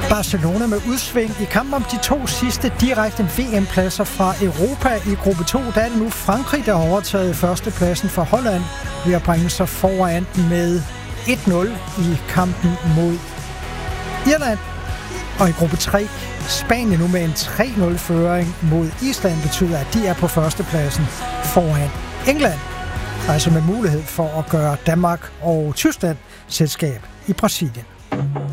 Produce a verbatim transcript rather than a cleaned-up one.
Barcelona med udsving i kampen om de to sidste direkte V M-pladser fra Europa. I gruppe to, der er det nu Frankrig, der har overtaget førstepladsen fra Holland ved at bringe sig foran med et nul i kampen mod Irland. Og i gruppe tre, Spanien nu med en tre nul-føring mod Island, betyder, at de er på førstepladsen foran England. Altså med mulighed for at gøre Danmark og Tyskland selskab i Brasilien.